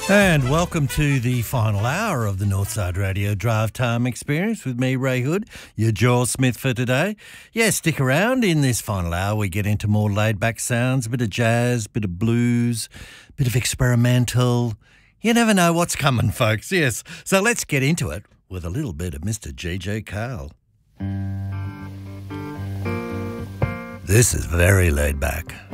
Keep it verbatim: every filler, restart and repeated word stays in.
And welcome to the final hour of the Northside Radio Drive Time Experience with me, Ray Hood, your Jaws Smith for today. Yeah, stick around. In this final hour, we get into more laid-back sounds, a bit of jazz, a bit of blues, a bit of experimental. You never know what's coming, folks, yes. So let's get into it with a little bit of Mister J J Cale. This is very laid back.